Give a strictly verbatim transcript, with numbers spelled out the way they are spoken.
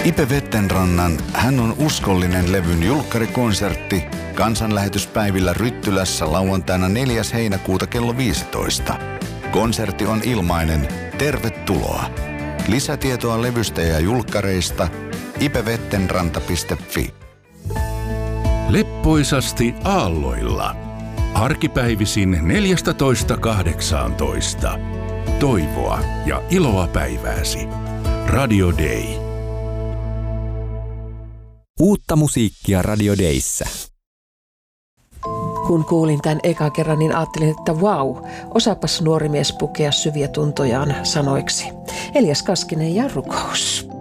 Ipe Vettenrannan Hän on uskollinen levyn julkkarikonsertti kansanlähetyspäivillä Ryttylässä lauantaina neljäs heinäkuuta kello viisitoista. Konsertti on ilmainen. Tervetuloa. Lisätietoa levystä ja julkkareista ipevettenranta piste fi. Leppoisasti aalloilla. Arkipäivisin neljätoista kahdeksantoista. Toivoa ja iloa päivääsi. Radio Day. Uutta musiikkia Radio Dayssä. Kun kuulin tämän eka kerran, niin ajattelin, että vau, osaapas nuori mies pukea syviä tuntojaan sanoiksi. Elias Kaskinen ja rukous.